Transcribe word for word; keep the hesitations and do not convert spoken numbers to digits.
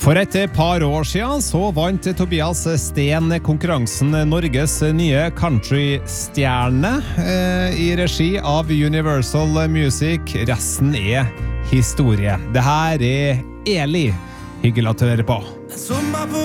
For et par år siden så vant Tobias Sten konkurransen Norges nye countrystjerne eh, i regi av Universal Music. Resten er historie. Det her er Eli. Hyggelig at du hører på.